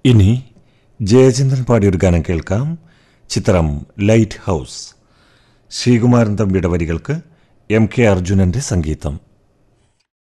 ഇനി ജയചന്ദ്രൻ പാടിയൊരു ഗാനം കേൾക്കാം. ചിത്രം ലൈറ്റ് ഹൗസ്. ശ്രീകുമാരൻ തമ്പിയുടെ വരികൾക്ക് എം കെ അർജുനന്റെ സംഗീതം.